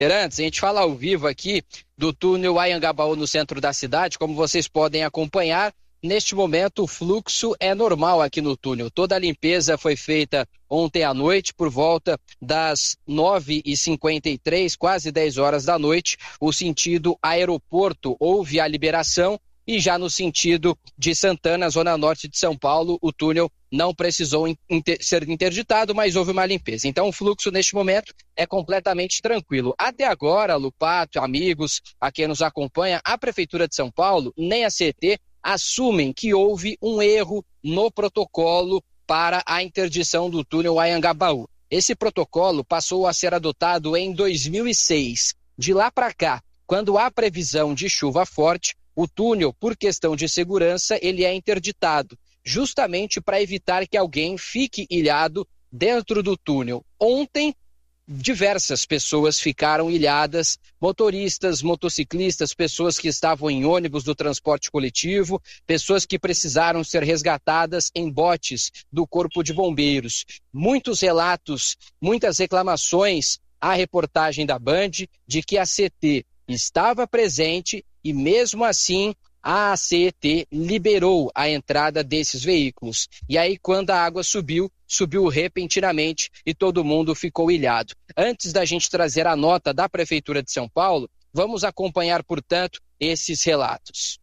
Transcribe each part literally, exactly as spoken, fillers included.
Antes, a gente fala ao vivo aqui do túnel Anhangabaú no centro da cidade. Como vocês podem acompanhar, neste momento o fluxo é normal aqui no túnel. Toda a limpeza foi feita ontem à noite, por volta das nove e cinquenta e três, quase dez horas da noite. O sentido aeroporto houve a liberação e já no sentido de Santana, zona norte de São Paulo, o túnel não precisou inter- ser interditado, mas houve uma limpeza. Então o fluxo neste momento é completamente tranquilo. Até agora, Lupato, amigos, a quem nos acompanha, a Prefeitura de São Paulo, nem a C E T, assumem que houve um erro no protocolo para a interdição do túnel Anhangabaú. Esse protocolo passou a ser adotado em dois mil e seis. De lá para cá, quando há previsão de chuva forte, o túnel, por questão de segurança, ele é interditado, justamente para evitar que alguém fique ilhado dentro do túnel. Ontem, diversas pessoas ficaram ilhadas, motoristas, motociclistas, pessoas que estavam em ônibus do transporte coletivo, pessoas que precisaram ser resgatadas em botes do Corpo de Bombeiros. Muitos relatos, muitas reclamações à reportagem da Band de que a C E T estava presente e mesmo assim a C E T liberou a entrada desses veículos. E aí quando a água subiu, subiu repentinamente e todo mundo ficou ilhado. Antes da gente trazer a nota da Prefeitura de São Paulo, vamos acompanhar, portanto, esses relatos.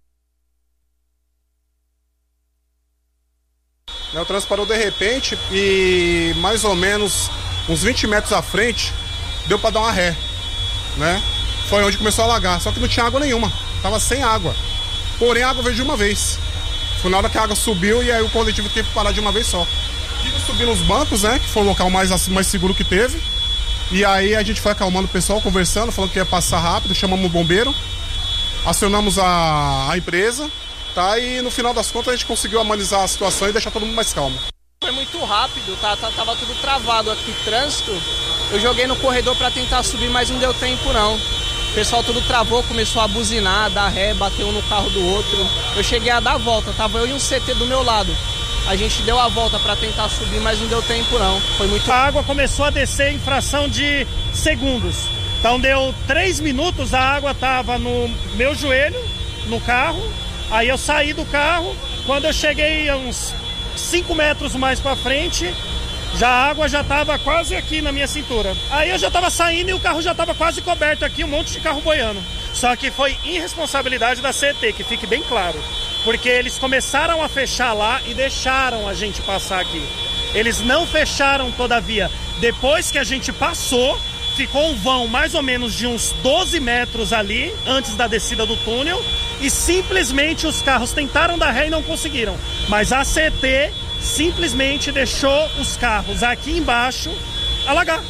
O trânsito parou de repente e mais ou menos uns vinte metros à frente deu para dar uma ré, né? Foi onde começou a alagar, só que não tinha água nenhuma, tava sem água. Porém a água veio de uma vez. Foi na hora que a água subiu e aí o coletivo teve que parar de uma vez só. Tive subindo os bancos, né, que foi o local mais, mais seguro que teve. E aí a gente foi acalmando o pessoal, conversando, falando que ia passar rápido, chamamos o bombeiro, acionamos a, a empresa, tá? E no final das contas a gente conseguiu amenizar a situação e deixar todo mundo mais calmo. Foi muito rápido, tá, tá, tava tudo travado aqui, trânsito. Eu joguei no corredor para tentar subir, mas não deu tempo não. O pessoal tudo travou, começou a buzinar, dar ré, bateu um no carro do outro. Eu cheguei a dar a volta, tava eu e um C T do meu lado. A gente deu a volta para tentar subir, mas não deu tempo não. Foi muito... A água começou a descer em fração de segundos. Então deu três minutos, a água tava no meu joelho, no carro. Aí eu saí do carro, quando eu cheguei a uns cinco metros mais para frente, já a água já estava quase aqui na minha cintura. Aí eu já estava saindo e o carro já estava quase coberto aqui, um monte de carro boiando. Só que foi irresponsabilidade da C E T, que fique bem claro. Porque eles começaram a fechar lá e deixaram a gente passar aqui. Eles não fecharam todavia. Depois que a gente passou, ficou um vão mais ou menos de uns doze metros ali, antes da descida do túnel, e simplesmente os carros tentaram dar ré e não conseguiram. Mas a C E T simplesmente deixou os carros aqui embaixo alagar.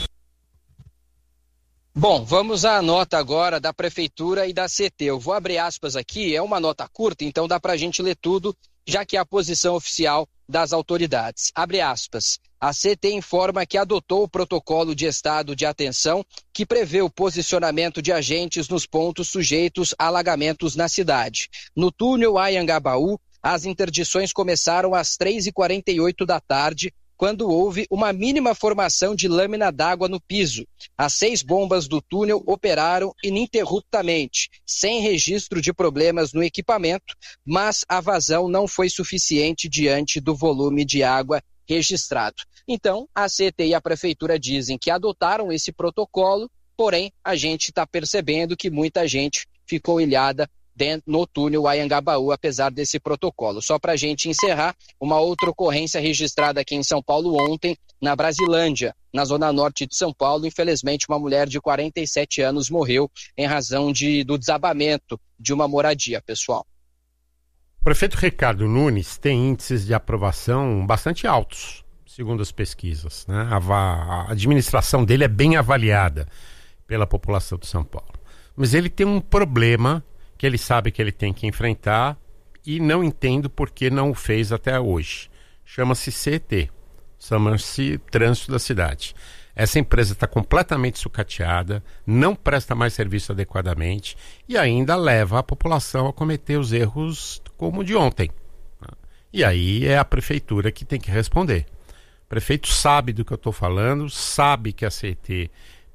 Bom, vamos à nota agora da Prefeitura e da C E T. Eu vou abrir aspas aqui, é uma nota curta, então dá para a gente ler tudo, já que é a posição oficial das autoridades. Abre aspas. A C E T informa que adotou o protocolo de estado de atenção que prevê o posicionamento de agentes nos pontos sujeitos a alagamentos na cidade. No túnel Anhangabaú, as interdições começaram às três e quarenta e oito da tarde, quando houve uma mínima formação de lâmina d'água no piso. As seis bombas do túnel operaram ininterruptamente, sem registro de problemas no equipamento, mas a vazão não foi suficiente diante do volume de água registrado. Então, a C E T e a Prefeitura dizem que adotaram esse protocolo, porém, a gente está percebendo que muita gente ficou ilhada dentro, no túnel Anhangabaú, apesar desse protocolo. Só para a gente encerrar, uma outra ocorrência registrada aqui em São Paulo ontem, na Brasilândia, na zona norte de São Paulo. Infelizmente, uma mulher de quarenta e sete anos morreu em razão de, do desabamento de uma moradia, pessoal. O prefeito Ricardo Nunes tem índices de aprovação bastante altos, segundo as pesquisas, né? A, a administração dele é bem avaliada pela população de São Paulo. Mas ele tem um problema que ele sabe que ele tem que enfrentar e não entendo por que não o fez até hoje. Chama-se C E T, chama-se Trânsito da Cidade. Essa empresa está completamente sucateada, não presta mais serviço adequadamente e ainda leva a população a cometer os erros como o de ontem. E aí é a prefeitura que tem que responder. O prefeito sabe do que eu estou falando, sabe que a C E T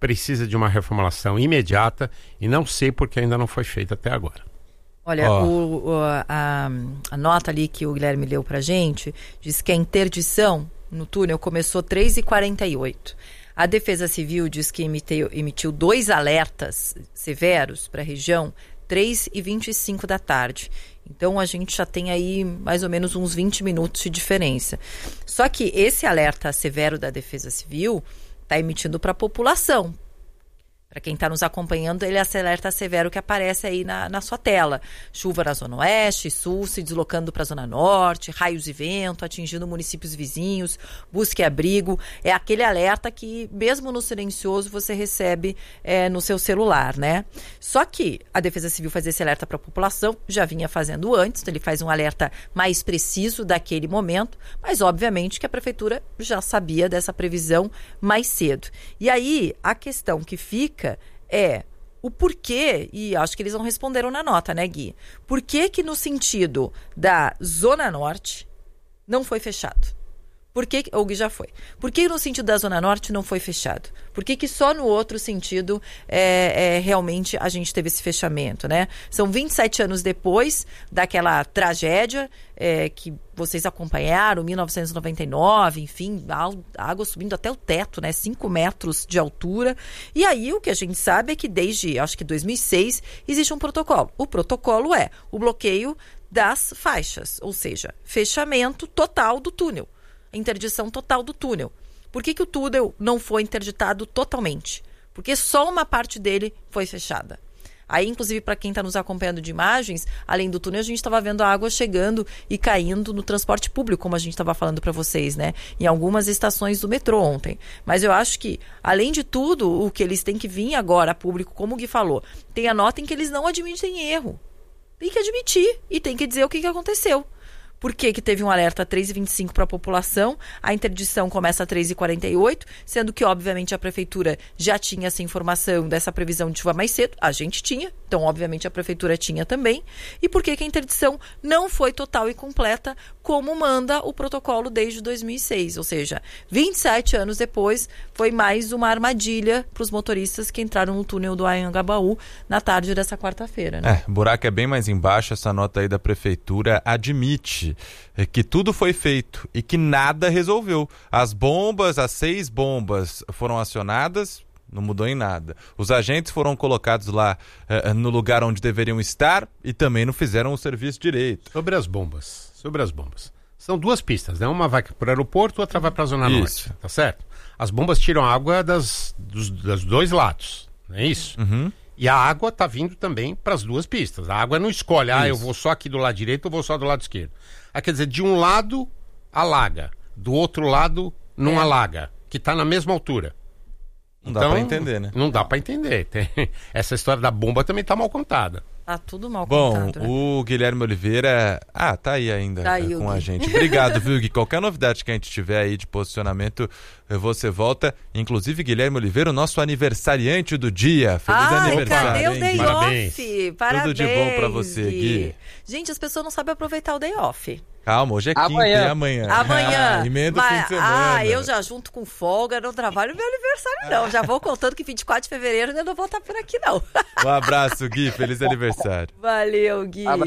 precisa de uma reformulação imediata e não sei porque ainda não foi feita até agora. Olha, oh. o, o, a, a nota ali que o Guilherme leu pra gente diz que a interdição no túnel começou três e quarenta e oito. A Defesa Civil diz que emitiu, emitiu dois alertas severos para a região, três e vinte e cinco da tarde. Então a gente já tem aí mais ou menos uns vinte minutos de diferença. Só que esse alerta severo da Defesa Civil está emitindo para a população. Para quem está nos acompanhando, ele é esse alerta severo que aparece aí na, na sua tela. Chuva na zona oeste, sul, se deslocando para a zona norte, raios de vento, atingindo municípios vizinhos, busque abrigo. É aquele alerta que, mesmo no silencioso, você recebe é, no seu celular, né? Só que a Defesa Civil faz esse alerta para a população, já vinha fazendo antes, então ele faz um alerta mais preciso daquele momento, mas obviamente que a Prefeitura já sabia dessa previsão mais cedo. E aí, a questão que fica é o porquê, e acho que eles não responderam na nota, né, Gui? Por que que no sentido da Zona Norte não foi fechado? Por que, o Gui já foi. Por que no sentido da Zona Norte não foi fechado? Por que que só no outro sentido é, é, realmente a gente teve esse fechamento, né? São vinte e sete anos depois daquela tragédia é, que vocês acompanharam, mil novecentos e noventa e nove, enfim, a água subindo até o teto, né? cinco metros de altura. E aí o que a gente sabe é que desde, acho que dois mil e seis, existe um protocolo. O protocolo é o bloqueio das faixas, ou seja, fechamento total do túnel. Interdição total do túnel. Por que que o túnel não foi interditado totalmente? Porque só uma parte dele foi fechada. Aí, inclusive, para quem está nos acompanhando de imagens, além do túnel, a gente estava vendo a água chegando e caindo no transporte público, como a gente estava falando para vocês, né? Em algumas estações do metrô ontem. Mas eu acho que, além de tudo, o que eles têm que vir agora a público, como o Gui falou, tem a nota em que eles não admitem erro. Tem que admitir e tem que dizer o que, que aconteceu. Por que que teve um alerta três e vinte e cinco para a população? A interdição começa a três e quarenta e oito, sendo que, obviamente, a Prefeitura já tinha essa informação dessa previsão de chuva mais cedo. A gente tinha, então, obviamente, a Prefeitura tinha também. E por que que a interdição não foi total e completa, como manda o protocolo desde dois mil e seis? Ou seja, vinte e sete anos depois, foi mais uma armadilha para os motoristas que entraram no túnel do Anhangabaú na tarde dessa quarta-feira, né? É, o buraco é bem mais embaixo. Essa nota aí da Prefeitura admite que tudo foi feito e que nada resolveu. As bombas, as seis bombas foram acionadas, não mudou em nada. Os agentes foram colocados lá eh, no lugar onde deveriam estar e também não fizeram o serviço direito. Sobre as bombas, sobre as bombas. São duas pistas, né? Uma vai para o aeroporto, outra vai para a Zona Isso. Norte, tá certo? As bombas tiram água das, dos, dos dois lados, não é isso? Uhum. E a água está vindo também para as duas pistas. A água não escolhe, ah, eu vou só aqui do lado direito ou vou só do lado esquerdo. Ah, quer dizer, de um lado alaga, do outro lado não é. alaga, que está na mesma altura. Não então, dá para entender, né? Não dá para entender. Tem... Essa história da bomba também está mal contada. Tá tudo mal Bom, contado, né? o Guilherme Oliveira... Ah, tá aí ainda tá aí, com Gui. a gente. Obrigado, viu, Gui? Qualquer novidade que a gente tiver aí de posicionamento, você volta. Inclusive, Guilherme Oliveira, o nosso aniversariante do dia. Feliz ah, aniversário, cadê o hein, day Gui? off? Parabéns. Tudo de bom pra você, Gui. Gente, as pessoas não sabem aproveitar o day off. Calma, hoje é quinta Amanhã. e amanhã. Amanhã. Ah, emenda o Mas, fim de semana. Ah, eu já junto com folga, não trabalho meu aniversário, não. Já vou contando que vinte e quatro de fevereiro eu não vou estar por aqui, não. Um abraço, Gui. Feliz aniversário. Valeu, Gui. Abra...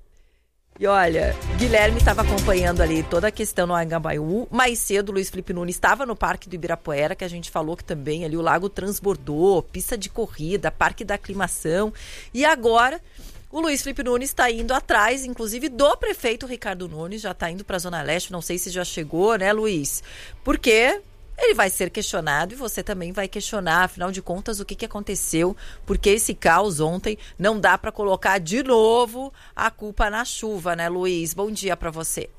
E olha, Guilherme estava acompanhando ali toda a questão no Anhangabaú. Mais cedo, o Luiz Felipe Nunes estava no Parque do Ibirapuera, que a gente falou que também ali o lago transbordou, pista de corrida, parque da aclimação. E agora... o Luiz Felipe Nunes está indo atrás, inclusive, do prefeito Ricardo Nunes, já está indo para a Zona Leste, não sei se já chegou, né, Luiz? Porque ele vai ser questionado e você também vai questionar, afinal de contas, o que, que aconteceu, porque esse caos ontem não dá para colocar de novo a culpa na chuva, né, Luiz? Bom dia para você.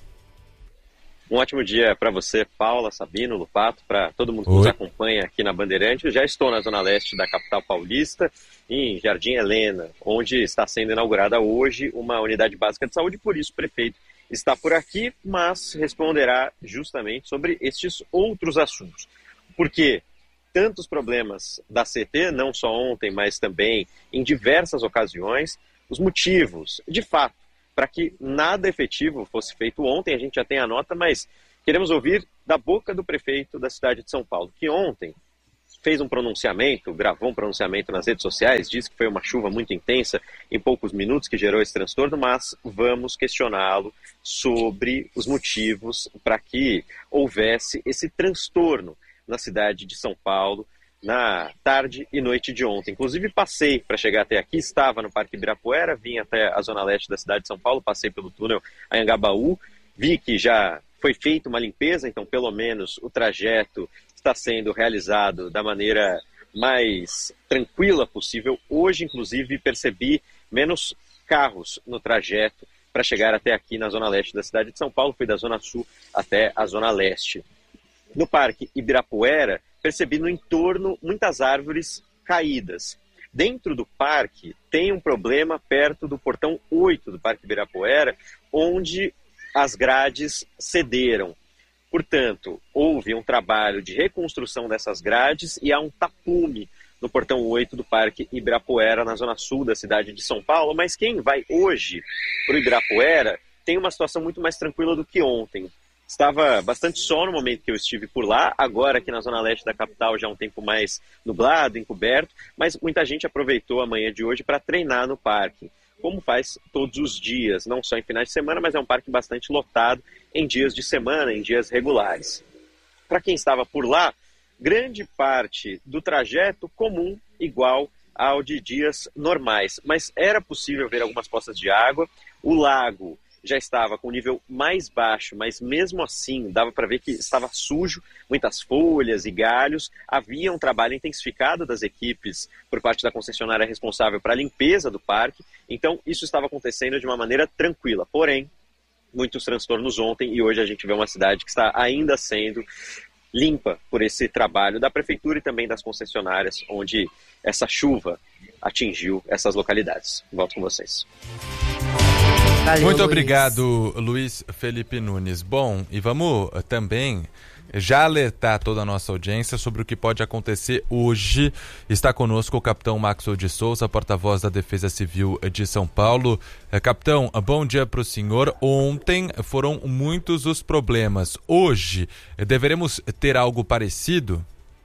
Um ótimo dia para você, Paula, Sabino, Lupato, para todo mundo que nos acompanha aqui na Bandeirante. Eu já estou na Zona Leste da capital paulista, em Jardim Helena, onde está sendo inaugurada hoje uma unidade básica de saúde, por isso o prefeito está por aqui, mas responderá justamente sobre estes outros assuntos. Porque tantos problemas da C T, não só ontem, mas também em diversas ocasiões, os motivos, de fato, para que nada efetivo fosse feito ontem, a gente já tem a nota, mas queremos ouvir da boca do prefeito da cidade de São Paulo, que ontem fez um pronunciamento, gravou um pronunciamento nas redes sociais, disse que foi uma chuva muito intensa em poucos minutos que gerou esse transtorno, mas vamos questioná-lo sobre os motivos para que houvesse esse transtorno na cidade de São Paulo na tarde e noite de ontem. Inclusive passei para chegar até aqui, estava no Parque Ibirapuera, vim até a zona leste da cidade de São Paulo, passei pelo túnel Anhangabaú, vi que já foi feita uma limpeza, então pelo menos o trajeto está sendo realizado da maneira mais tranquila possível. Hoje, inclusive, percebi menos carros no trajeto para chegar até aqui na zona leste da cidade de São Paulo. Fui da zona sul até a zona leste. No Parque Ibirapuera, percebi no entorno muitas árvores caídas. Dentro do parque tem um problema perto do portão oito do Parque Ibirapuera, onde as grades cederam. Portanto, houve um trabalho de reconstrução dessas grades e há um tapume no portão oito do Parque Ibirapuera, na zona sul da cidade de São Paulo. Mas quem vai hoje para o Ibirapuera tem uma situação muito mais tranquila do que ontem. Estava bastante sol no momento que eu estive por lá, agora aqui na zona leste da capital já é um tempo mais nublado, encoberto, mas muita gente aproveitou a manhã de hoje para treinar no parque, como faz todos os dias, não só em finais de semana, mas é um parque bastante lotado em dias de semana, em dias regulares. Para quem estava por lá, grande parte do trajeto comum, igual ao de dias normais, mas era possível ver algumas poças de água, o lago já estava com nível mais baixo, mas mesmo assim dava para ver que estava sujo, muitas folhas e galhos. Havia um trabalho intensificado das equipes por parte da concessionária responsável para a limpeza do parque, então isso estava acontecendo de uma maneira tranquila. Porém, muitos transtornos ontem e hoje a gente vê uma cidade que está ainda sendo limpa por esse trabalho da prefeitura e também das concessionárias, onde essa chuva atingiu essas localidades. Volto com vocês. Valeu, Muito Luiz. Obrigado, Luiz Felipe Nunes. Bom, e vamos também já alertar toda a nossa audiência sobre o que pode acontecer hoje. Está conosco o capitão Maxwell de Souza, porta-voz da Defesa Civil de São Paulo. Capitão, bom dia para o senhor. Ontem foram muitos os problemas. Hoje, deveremos ter algo parecido?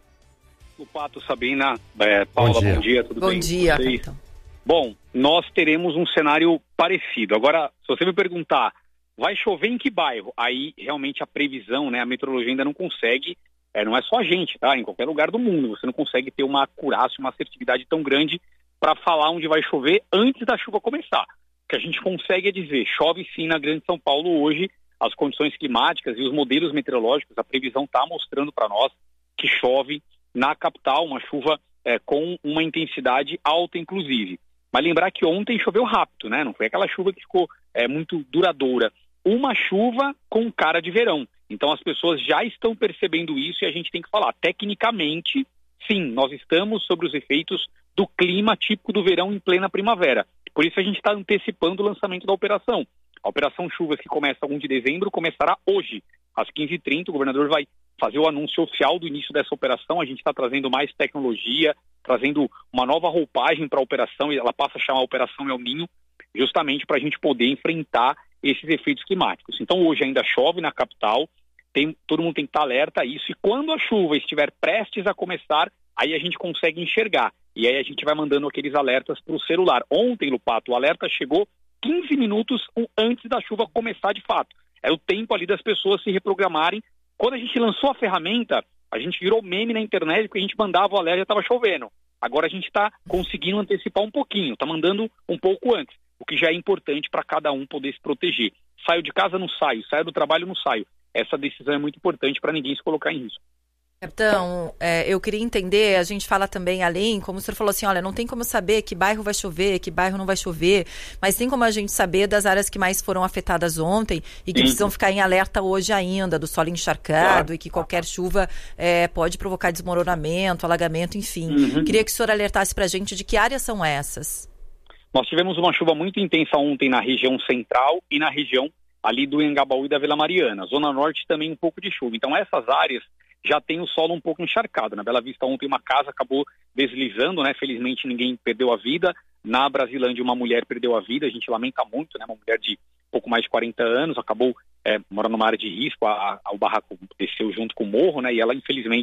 O Pato, Sabina, é, Paula, bom dia, bom dia tudo bom bem? Bom dia, capitão. Bom, nós teremos um cenário parecido. Agora, se você me perguntar, vai chover em que bairro? Aí, realmente, a previsão, né, a meteorologia ainda não consegue, é, não é só a gente, tá? Em qualquer lugar do mundo, você não consegue ter uma acurácia, uma assertividade tão grande para falar onde vai chover antes da chuva começar. O que a gente consegue é dizer, chove sim na Grande São Paulo hoje, as condições climáticas e os modelos meteorológicos, a previsão está mostrando para nós que chove na capital, uma chuva é, com uma intensidade alta, inclusive. Mas lembrar que ontem choveu rápido, né? Não foi aquela chuva que ficou é, muito duradoura. Uma chuva com cara de verão. Então as pessoas já estão percebendo isso e a gente tem que falar. Tecnicamente, sim, nós estamos sobre os efeitos do clima típico do verão em plena primavera. Por isso a gente está antecipando o lançamento da operação. A Operação Chuvas, que começa um de dezembro, começará hoje, às quinze e trinta. O governador vai fazer o anúncio oficial do início dessa operação. A gente está trazendo mais tecnologia, trazendo uma nova roupagem para a operação, e ela passa a chamar a Operação El Ninho, justamente para a gente poder enfrentar esses efeitos climáticos. Então hoje ainda chove na capital, tem, todo mundo tem que estar alerta a isso, e quando a chuva estiver prestes a começar, aí a gente consegue enxergar, e aí a gente vai mandando aqueles alertas para o celular. Ontem, Lupato, o alerta chegou quinze minutos antes da chuva começar de fato. Era o tempo ali das pessoas se reprogramarem. Quando a gente lançou a ferramenta, a gente virou meme na internet porque a gente mandava o alerta e já estava chovendo. Agora a gente está conseguindo antecipar um pouquinho, está mandando um pouco antes, o que já é importante para cada um poder se proteger. Saio de casa, não saio. Saio do trabalho, não saio. Essa decisão é muito importante para ninguém se colocar em risco. Capitão, é, eu queria entender, a gente fala também além, como o senhor falou assim, olha, não tem como saber que bairro vai chover, que bairro não vai chover, mas tem como a gente saber das áreas que mais foram afetadas ontem e que Sim. precisam ficar em alerta hoje ainda, do solo encharcado claro. E que qualquer chuva é, pode provocar desmoronamento, alagamento, enfim. Uhum. Queria que o senhor alertasse pra gente de que áreas são essas. Nós tivemos uma chuva muito intensa ontem na região central e na região ali do Anhangabaú e da Vila Mariana. Zona Norte também um pouco de chuva. Então essas áreas já tem o solo um pouco encharcado. Na Bela Vista ontem uma casa acabou deslizando, né? Felizmente ninguém perdeu a vida. Na Brasilândia uma mulher perdeu a vida, a gente lamenta muito, né? Uma mulher de pouco mais de quarenta anos, acabou é, morando numa área de risco, a, a, o barraco desceu junto com o morro, né? E ela infelizmente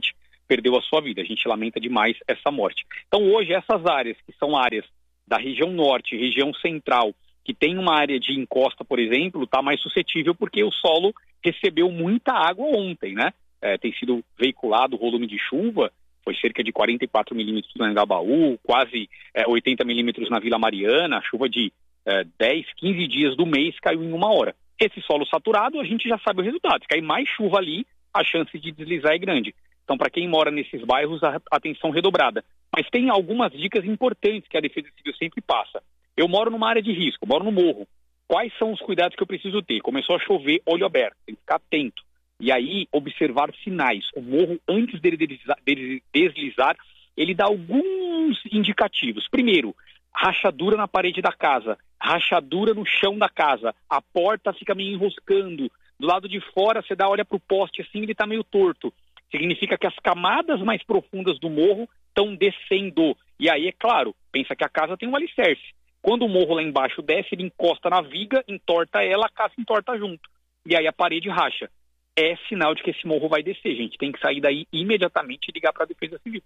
perdeu a sua vida. A gente lamenta demais essa morte. Então hoje essas áreas, que são áreas da região norte, região central, que tem uma área de encosta, por exemplo, está mais suscetível porque o solo recebeu muita água ontem, né? É, tem sido veiculado o volume de chuva, foi cerca de quarenta e quatro milímetros no Anhangabaú, quase é, oitenta milímetros na Vila Mariana, chuva de é, dez, quinze dias do mês caiu em uma hora. Esse solo saturado, a gente já sabe o resultado. Se cair mais chuva ali, a chance de deslizar é grande. Então, para quem mora nesses bairros, a atenção redobrada. Mas tem algumas dicas importantes que a Defesa Civil sempre passa. Eu moro numa área de risco, moro no morro. Quais são os cuidados que eu preciso ter? Começou a chover, olho aberto, tem que ficar atento. E aí, observar sinais. O morro, antes dele deslizar, dele deslizar, ele dá alguns indicativos. Primeiro, rachadura na parede da casa, rachadura no chão da casa, a porta fica meio enroscando, do lado de fora você dá, olha para o poste assim, ele está meio torto. Significa que as camadas mais profundas do morro estão descendo. E aí, é claro, pensa que a casa tem um alicerce. Quando o morro lá embaixo desce, ele encosta na viga, entorta ela, a casa entorta junto. E aí a parede racha. É sinal de que esse morro vai descer, gente. Tem que sair daí imediatamente e ligar para a Defesa Civil.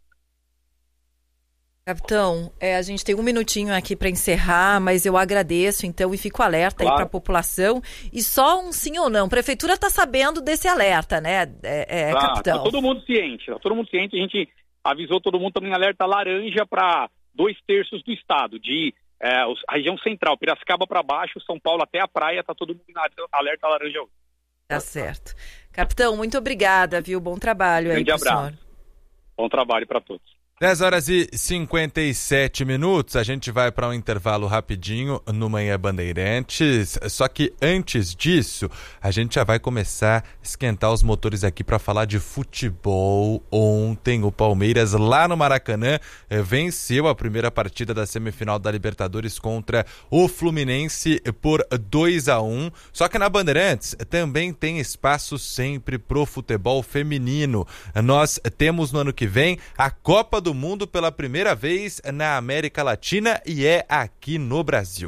Capitão, é, a gente tem um minutinho aqui para encerrar, mas eu agradeço, então, e fico alerta claro. aí para a população. E só um sim ou não. A Prefeitura está sabendo desse alerta, né, é, é, tá, capitão? Tá todo mundo ciente, tá todo mundo ciente. A gente avisou todo mundo também alerta laranja para dois terços do estado, de é, a região central, Piracicaba para baixo, São Paulo até a praia, tá todo mundo em alerta laranja hoje. Tá certo. Capitão, muito obrigada, viu? Bom trabalho aí pro senhor. Bom trabalho para todos. dez horas e cinquenta e sete minutos, a gente vai para um intervalo rapidinho no Manhã Bandeirantes, só que antes disso, a gente já vai começar a esquentar os motores aqui para falar de futebol. Ontem o Palmeiras lá no Maracanã eh, venceu a primeira partida da semifinal da Libertadores contra o Fluminense por dois a um, só que na Bandeirantes também tem espaço sempre pro futebol feminino. Nós temos no ano que vem a Copa do Mundo pela primeira vez na América Latina e é aqui no Brasil.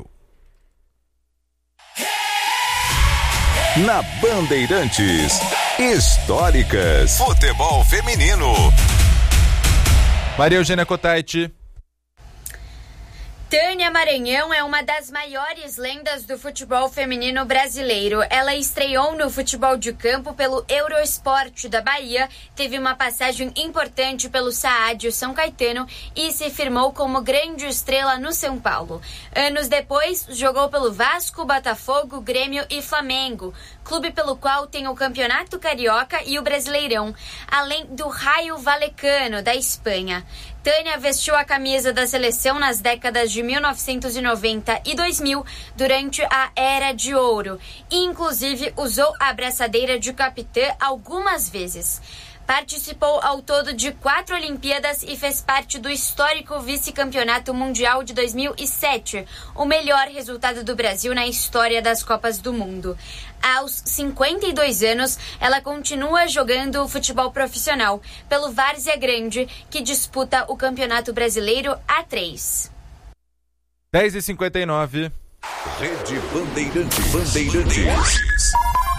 Na Bandeirantes, históricas, futebol feminino. Maria Eugênia Cotaiti. Tânia Maranhão é uma das maiores lendas do futebol feminino brasileiro. Ela estreou no futebol de campo pelo Eurosport da Bahia, teve uma passagem importante pelo Saadio São Caetano e se firmou como grande estrela no São Paulo. Anos depois, jogou pelo Vasco, Botafogo, Grêmio e Flamengo, clube pelo qual tem o Campeonato Carioca e o Brasileirão, além do Raio Vallecano, da Espanha. Tânia vestiu a camisa da seleção nas décadas de mil novecentos e noventa e dois mil, durante a Era de Ouro, e inclusive usou a abraçadeira de capitã algumas vezes. Participou ao todo de quatro Olimpíadas e fez parte do histórico vice-campeonato mundial de dois mil e sete, o melhor resultado do Brasil na história das Copas do Mundo. Aos cinquenta e dois anos, ela continua jogando futebol profissional pelo Várzea Grande, que disputa o Campeonato Brasileiro A três. dez e cinquenta e nove. Rede Bandeirantes. Bandeirantes.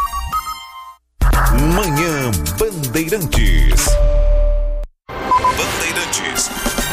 Manhã Bandeirantes. Bandeirantes.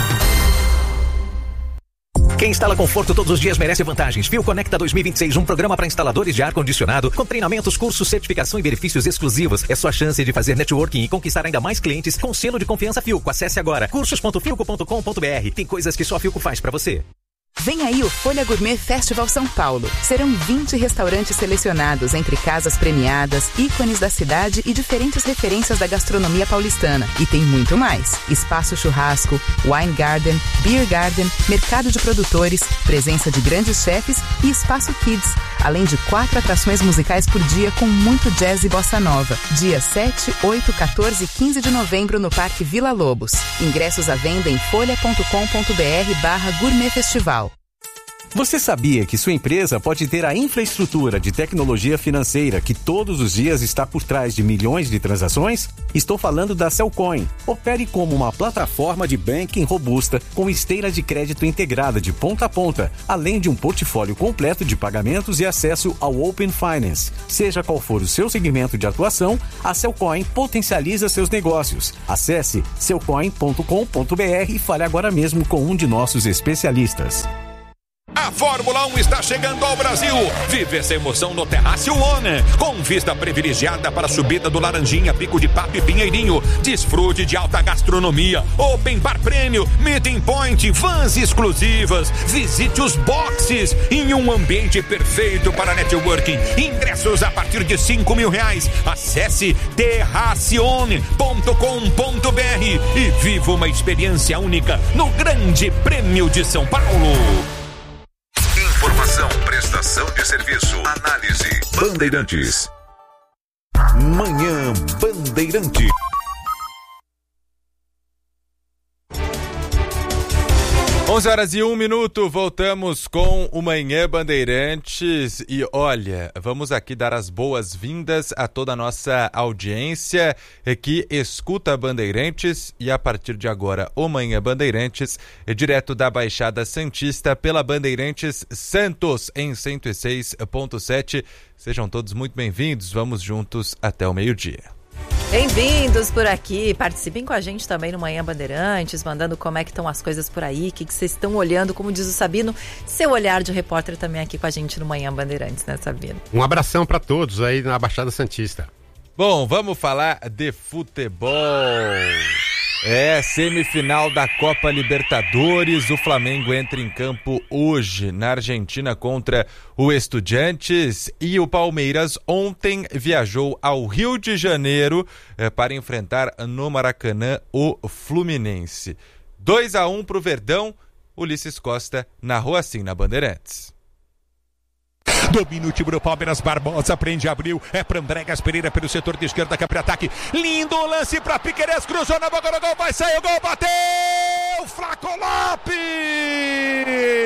Quem instala conforto todos os dias merece vantagens. Fio Conecta dois mil e vinte e seis, um programa para instaladores de ar-condicionado com treinamentos, cursos, certificação e benefícios exclusivos. É sua chance de fazer networking e conquistar ainda mais clientes com selo de confiança Filco. Acesse agora cursos ponto filco ponto com ponto br. Tem coisas que só a Filco faz para você. Vem aí o Folha Gourmet Festival São Paulo. Serão vinte restaurantes selecionados entre casas premiadas, ícones da cidade e diferentes referências da gastronomia paulistana. E tem muito mais. Espaço churrasco, wine garden, beer garden, mercado de produtores, presença de grandes chefes e espaço kids. Além de quatro atrações musicais por dia com muito jazz e bossa nova. Dia sete, oito, quatorze e quinze de novembro no Parque Vila Lobos. Ingressos à venda em folha ponto com ponto br barra Gourmet Festival. Você sabia que sua empresa pode ter a infraestrutura de tecnologia financeira que todos os dias está por trás de milhões de transações? Estou falando da Cellcoin. Opere como uma plataforma de banking robusta com esteira de crédito integrada de ponta a ponta, além de um portfólio completo de pagamentos e acesso ao Open Finance. Seja qual for o seu segmento de atuação, a Cellcoin potencializa seus negócios. Acesse cellcoin ponto com ponto b r e fale agora mesmo com um de nossos especialistas. A Fórmula um está chegando ao Brasil. Vive essa emoção no Terrace One, com vista privilegiada para a subida do Laranjinha, Pico de Papo e Pinheirinho. Desfrute de alta gastronomia, Open Bar Prêmio, Meeting Point, vans exclusivas. Visite os boxes em um ambiente perfeito para networking. Ingressos a partir de cinco mil reais. Acesse terraceone ponto com ponto b r e viva uma experiência única no Grande Prêmio de São Paulo. Informação, prestação de serviço, análise. Bandeirantes. Manhã Bandeirante. onze horas e um minuto, voltamos com o Manhã Bandeirantes e olha, vamos aqui dar as boas-vindas a toda a nossa audiência que escuta Bandeirantes e a partir de agora o Manhã Bandeirantes é direto da Baixada Santista pela Bandeirantes Santos em cento e seis ponto sete. Sejam todos muito bem-vindos, vamos juntos até o meio-dia. Bem-vindos por aqui, participem com a gente também no Manhã Bandeirantes, mandando como é que estão as coisas por aí, o que vocês estão olhando, como diz o Sabino, seu olhar de repórter também aqui com a gente no Manhã Bandeirantes, né, Sabino? Um abração para todos aí na Baixada Santista. Bom, vamos falar de futebol. É, semifinal da Copa Libertadores, o Flamengo entra em campo hoje na Argentina contra o Estudiantes e o Palmeiras ontem viajou ao Rio de Janeiro eh, para enfrentar no Maracanã o Fluminense. dois a um para o Verdão, Ulisses Costa narrou assim na Bandeirantes. Domina o time do Palmeiras, Barbosa prende, abriu, é para Andrégas Pereira pelo setor de esquerda, que é para ataque, lindo lance para Piquerez, cruzou na boca do gol, vai sair o gol, bateu, Flaco Lopes!